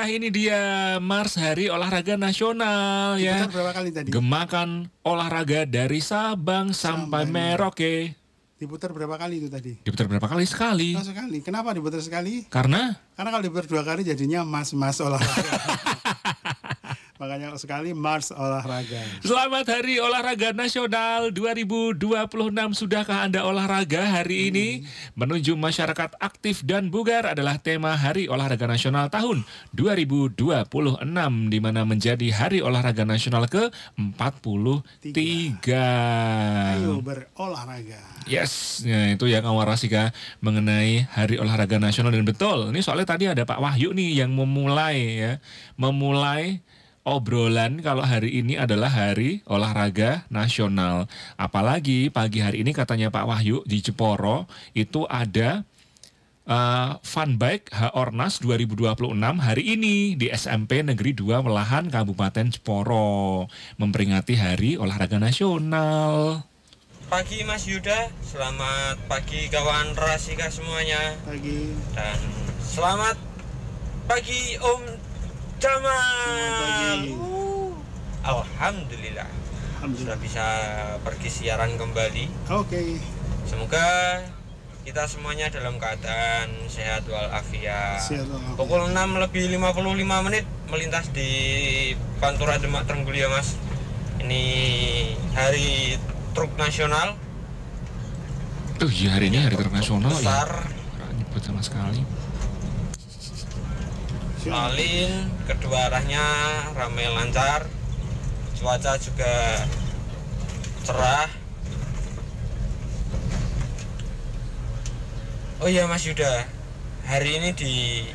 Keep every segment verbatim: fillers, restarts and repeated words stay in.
ini dia Mars Hari Olahraga Nasional ya. Diputar berapa kali tadi? Gemakan olahraga dari Sabang sampai, sampai Merauke. Diputar berapa kali itu tadi? Diputar berapa kali? Sekali. Oh, sekali. Kenapa diputar sekali? Karena? Karena kalau diputar dua kali jadinya mas-mas olahraga. Makanya sekali Mars olahraga. Selamat Hari Olahraga Nasional dua ribu dua puluh enam. Sudahkah Anda olahraga hari hmm. ini? Menuju masyarakat aktif dan bugar adalah tema Hari Olahraga Nasional tahun dua ribu dua puluh enam, di mana menjadi Hari Olahraga Nasional ke empat puluh tiga. Ayo berolahraga. Yes, ya itu ya kawan Rasika mengenai Hari Olahraga Nasional. Dan betul, ini soalnya tadi ada Pak Wahyu nih yang memulai ya, memulai obrolan kalau hari ini adalah Hari Olahraga Nasional. Apalagi pagi hari ini katanya Pak Wahyu di Jeporo itu ada uh, Fun Bike H-Ornas dua ribu dua puluh enam hari ini di S M P Negeri dua Welahan Kabupaten Jeporo memperingati Hari Olahraga Nasional. Pagi Mas Yuda, selamat pagi kawan Rasika semuanya. Pagi. Dan selamat pagi Om Jamal. Uh. Alhamdulillah. Alhamdulillah sudah bisa pergi siaran kembali. Oke. Okay. Semoga kita semuanya dalam keadaan sehat walafiat. Pukul enam lebih lima puluh lima menit melintas di Pantura Demak Trenggalek Mas. Ini hari truk nasional. Tuh ya, hari ini hari truk nasional besar. Ya. Nyebut sama sekali. Alin, kedua arahnya ramai lancar, cuaca juga cerah. Oh iya Mas Yuda, hari ini di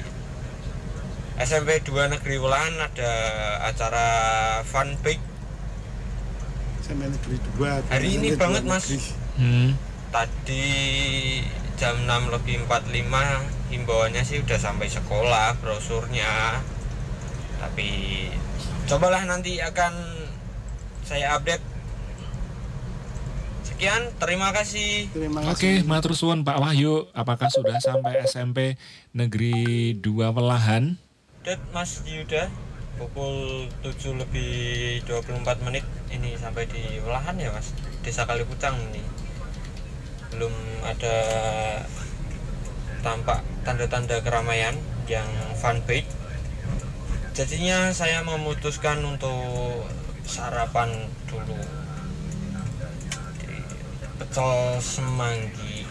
S M P dua Negeri Welahan ada acara Fun Bike. S M P Negeri dua. Hari ini banget Mas. Hmm. Tadi jam enam lebih empat puluh lima himbauannya sih udah sampai sekolah brosurnya, tapi cobalah nanti akan saya update. Sekian, terima kasih. Terima kasih. Oke, matur suwun Pak Wahyu. Apakah sudah sampai S M P Negeri dua Welahan? Det Mas Yuda, pukul tujuh lebih dua puluh empat menit ini sampai di Welahan ya Mas, Desa Kaliputang ini. Belum ada tampak tanda-tanda keramaian yang fun bike. Jadinya saya memutuskan untuk sarapan dulu di pecel semanggi.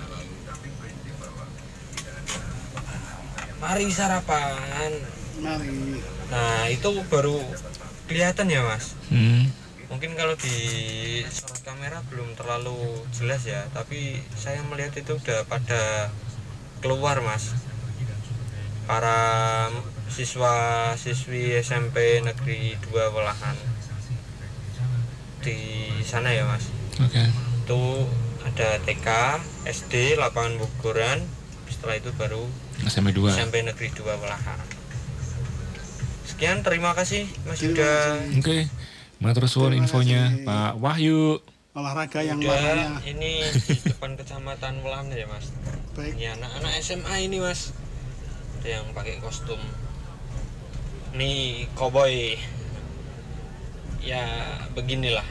Mari sarapan. Mari. Nah itu baru kelihatan ya Mas. Hmm. Mungkin kalau di sorot kamera belum terlalu jelas ya, tapi saya melihat itu udah pada keluar Mas, para siswa-siswi S M P Negeri dua Welahan di sana ya Mas. Oke. Okay. Itu ada T K, S D, lapangan Bogoran, setelah itu baru S M P dua. S M P Negeri dua Welahan. Sekian, terima kasih Mas Yuda. Oke. Okay. Matur suwun infonya Pak Wahyu. Olahraga yang Udah, warnanya ini di depan kecamatan Welahan ya Mas. Baik. Ini anak-anak S M A ini Mas, ada yang pakai kostum. Ini koboi. Ya beginilah.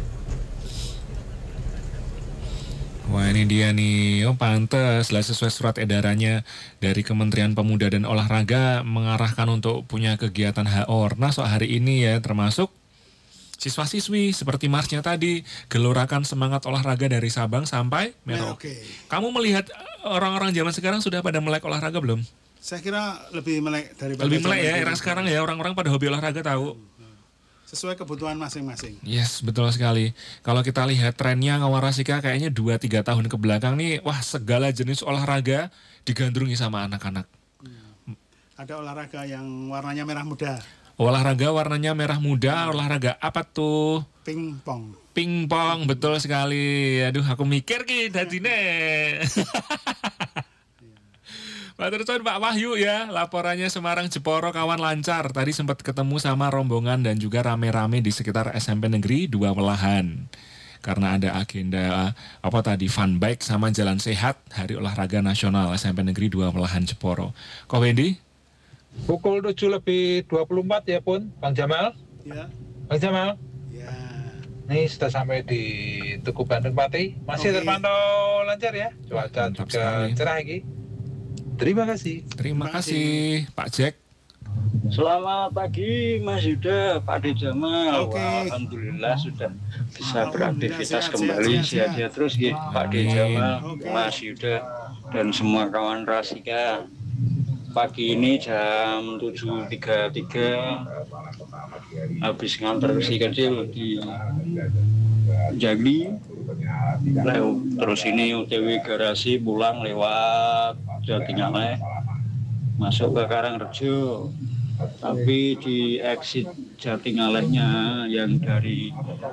Wah ini dia nih, oh pantes lah sesuai surat edarannya dari Kementerian Pemuda dan Olahraga mengarahkan untuk punya kegiatan H-Ornas hari ini ya, termasuk siswa-siswi seperti Marsnya tadi, gelorakan semangat olahraga dari Sabang sampai Merauke. Okay. Kamu melihat orang-orang zaman sekarang sudah pada melek olahraga belum? Saya kira lebih melek daripada lebih melek ya, era sekarang ya, orang-orang pada hobi olahraga tahu. Sesuai kebutuhan masing-masing. Yes, betul sekali. Kalau kita lihat trennya Ngawarasika kayaknya dua tiga tahun ke belakang nih, wah segala jenis olahraga digandrungi sama anak-anak. Hmm. Ada olahraga yang warnanya merah muda. Olahraga warnanya merah muda, olahraga apa tuh? Pingpong. Pingpong, betul sekali. Aduh, aku mikir ki dadine. Matur suwun Pak Wahyu ya, laporannya Semarang Jeporo kawan lancar. Tadi sempat ketemu sama rombongan dan juga rame-rame di sekitar S M P Negeri dua Welahan. Karena ada agenda apa tadi fun bike sama jalan sehat Hari Olahraga Nasional S M P Negeri dua Welahan Jeporo. Kok Wendy? Pukul tujuh lebih dua puluh empat ya pun, Bang Jamal. Ya. Bang Jamal. Ya. Ini sudah sampai di Tugu Bandung Pati. Masih Oke. terpantau lancar ya. Cuaca Mantap juga sekali. cerah ini. Terima kasih. Terima Terima kasih Pak Jack. Selamat pagi Mas Yuda, Pak De Jamal. Oke. Wah, Alhamdulillah sudah bisa Alhamdulillah, beraktivitas sehat, kembali sehat, sehat, sehat-sehat terus ya Pak De Amin. Jamal, Oke. Mas Yuda dan semua kawan Rasika. Pagi ini jam tujuh tiga puluh tiga habis nganter si kecil di Jagli. Lew, terus ini O T W garasi pulang lewat Jatingaleh masuk ke Karangrejo. Tapi di exit Jatingalehnya yang dari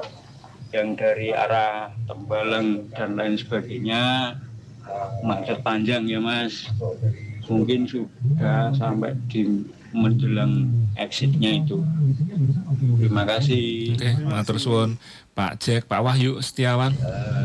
yang dari arah Tembalang dan lain sebagainya macet panjang ya Mas. Mungkin sudah sampai di menjelang exitnya itu. Terima kasih. Oke, matur suwun Pak Jack, Pak Wahyu Setiawan.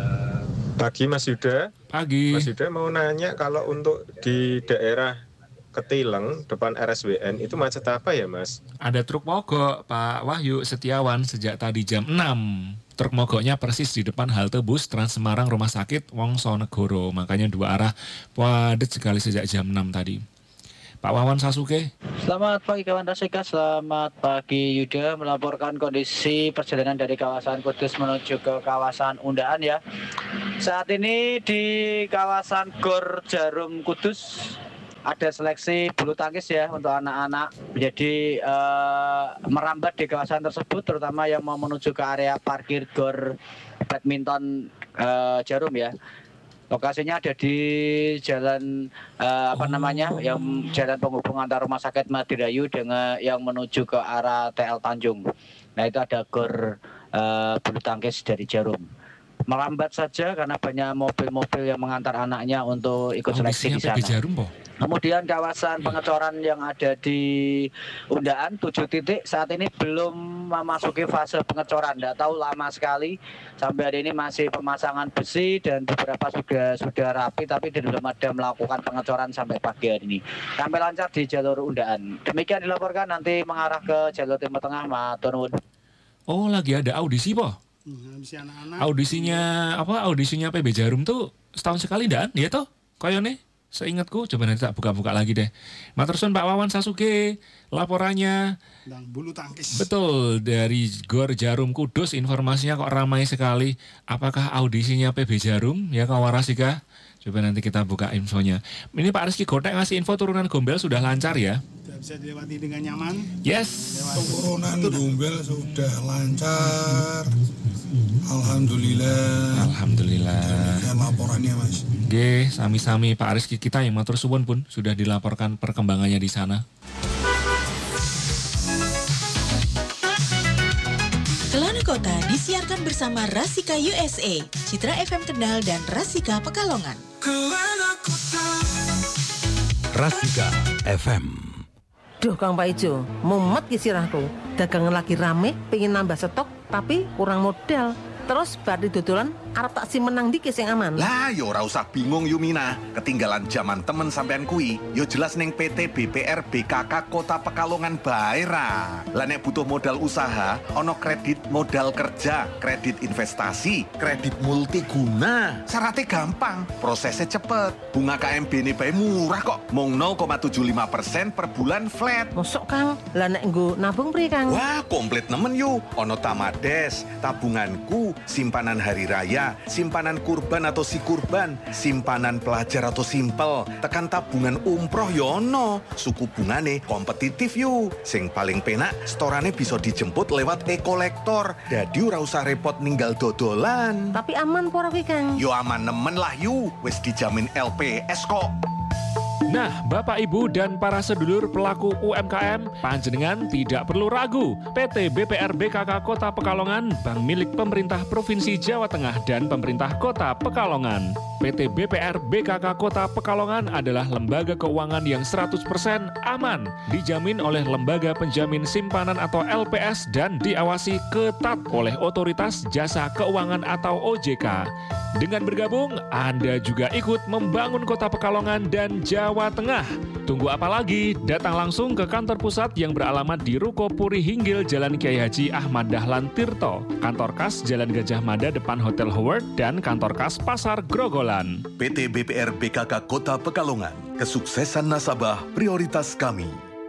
Pagi Mas Yuda, Pagi. Mas Yuda mau nanya kalau untuk di daerah Ketileng depan R S W N itu macet apa ya Mas? Ada truk mogok Pak Wahyu Setiawan sejak tadi jam enam. Truk mogoknya persis di depan halte bus Trans Semarang Rumah Sakit Wongsonegoro. Makanya dua arah padat sekali sejak jam enam tadi. Pak Wawan Sasuke. Selamat pagi kawan Rasika, selamat pagi Yuda, melaporkan kondisi perjalanan dari kawasan Kudus menuju ke kawasan Undaan ya. Saat ini di kawasan Gor Jarum Kudus ada seleksi bulu tangkis ya untuk anak-anak. Jadi eh, merambat di kawasan tersebut, terutama yang mau menuju ke area parkir Gor Badminton eh, Jarum ya. Lokasinya ada di jalan eh, apa namanya, yang jalan penghubung antara Rumah Sakit Madirayu dengan yang menuju ke arah T L Tanjung. Nah itu ada gor eh, bulu tangkis dari Jarum. Melambat saja karena banyak mobil-mobil yang mengantar anaknya untuk ikut seleksi di Audisinya P B sana. Jarum po. Kemudian kawasan pengecoran yang ada di Undaan tujuh titik saat ini belum memasuki fase pengecoran. Tidak tahu lama sekali, sampai hari ini masih pemasangan besi dan beberapa sudah sudah rapi, tapi belum ada melakukan pengecoran sampai pagi hari ini. Sampai lancar di jalur Undaan. Demikian dilaporkan, nanti mengarah ke jalur Timur Tengah, matur nuwun. Oh lagi ada audisi po. Hmm, habis anak-anak. Audisinya apa? Audisinya P B Jarum tuh setahun sekali dan ya toh? Koyone? Seingatku, coba nanti tak buka-buka lagi deh. Matur suwun Pak Wawan Sasuke, laporannya. Dan bulu tangkis. Betul, dari Gor Jarum Kudus, informasinya kok ramai sekali. Apakah audisinya P B Jarum? Ya kawan Rasika? Coba nanti kita buka infonya. Ini Pak Rizky Gotek ngasih info turunan Gombel sudah lancar ya? Sudah bisa dilewati dengan nyaman. Yes. Turunan Gombel sudah lancar. Alhamdulillah. Alhamdulillah. Demikian laporannya Mas. Oke, sami-sami Pak Rizky kita yang matur suwun pun sudah dilaporkan perkembangannya di sana. Kelana Kota disiarkan bersama Rasika U S A, Citra F M Kendal dan Rasika Pekalongan. Rasika F M. Duh Kang Pak Ijo, mumet ki sirahku. Dagangan lagi rame, pengen nambah stok, tapi kurang modal. Terus bari dodolan arep tak simenang ndi sing aman. Lah yo ora usah bingung Yumina, ketinggalan zaman temen sampean kui. Yo jelas ning P T B P R B K K Kota Pekalongan bae ra. Lah nek butuh modal usaha, ono kredit modal kerja, kredit investasi, kredit multiguna. Syaratnya gampang, prosesnya cepet. Bunga K M B-ne bae murah kok, mung nol koma tujuh lima persen per bulan flat. Mosok Kang, lah nek nggo nabung priye Kang? Wah, komplit nemen yuk. Ono Tamades, tabunganku, simpanan hari raya, simpanan kurban atau si kurban, simpanan pelajar atau simpel, tekan tabungan umroh yono, suku bungane kompetitif yuk. Sing paling penak, storane bisa dijemput lewat e-kolektor. Dadi ora usah repot ninggal dodolan. Tapi aman pora kuwi Kang? Yo aman nemen lah yuk, wis dijamin L P S kok. Nah, Bapak Ibu dan para sedulur pelaku U M K M, panjenengan tidak perlu ragu. P T B P R B K K Kota Pekalongan, bank milik pemerintah Provinsi Jawa Tengah dan pemerintah Kota Pekalongan. P T B P R B K K Kota Pekalongan adalah lembaga keuangan yang seratus persen aman, dijamin oleh Lembaga Penjamin Simpanan atau L P S dan diawasi ketat oleh Otoritas Jasa Keuangan atau O J K. Dengan bergabung, Anda juga ikut membangun Kota Pekalongan dan Jawa Tengah. Tunggu apa lagi? Datang langsung ke kantor pusat yang beralamat di Ruko Puri Hinggil, Jalan Kiai Haji Ahmad Dahlan Tirto, kantor kas Jalan Gajah Mada depan Hotel Howard, dan kantor kas Pasar Grogolan. P T B P R B K K Kota Pekalongan, kesuksesan nasabah prioritas kami.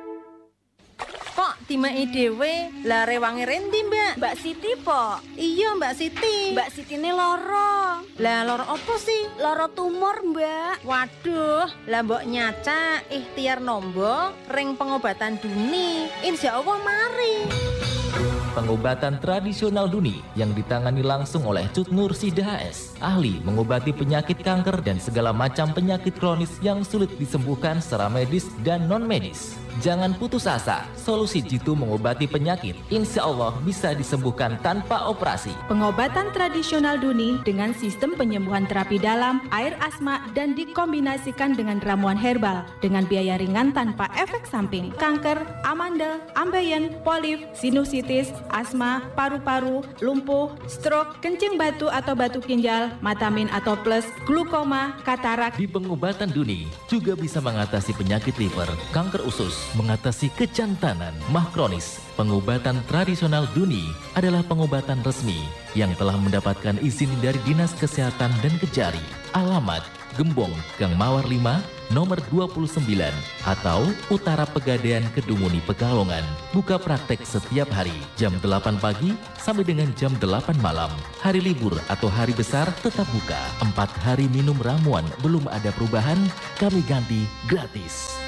Kok timai dewe lah rewangi rendi mbak? Mbak Siti po. Iya Mbak Siti. Mbak Siti ini loro. Lah loro apa sih? Loro tumor mbak. Waduh, lah mbok nyaca ikhtiar nombo ring pengobatan Duni. Insya Allah mari. Pengobatan tradisional Duni yang ditangani langsung oleh Cut Nur Sida H S, ahli mengobati penyakit kanker dan segala macam penyakit kronis yang sulit disembuhkan secara medis dan non-medis. Jangan putus asa, solusi jitu mengobati penyakit insya Allah bisa disembuhkan tanpa operasi. Pengobatan tradisional Duni dengan sistem penyembuhan terapi dalam, air asma, dan dikombinasikan dengan ramuan herbal dengan biaya ringan tanpa efek samping. Kanker, amandel, ambeien, polip, sinusitis, asma, paru-paru, lumpuh, stroke, kencing batu atau batu ginjal, matamin atau plus, glukoma, katarak. Di pengobatan Duni juga bisa mengatasi penyakit liver, kanker usus, mengatasi kejantanan, mah kronis. Pengobatan tradisional Duni adalah pengobatan resmi yang telah mendapatkan izin dari Dinas Kesehatan dan Kejari. Alamat Gembong, Gang Mawar lima, nomor dua puluh sembilan, atau Utara Pegadaian, Kedunguni, Pekalongan. Buka praktek setiap hari, jam delapan pagi sampai dengan jam delapan malam. Hari libur atau hari besar tetap buka. Empat hari minum ramuan belum ada perubahan, kami ganti gratis.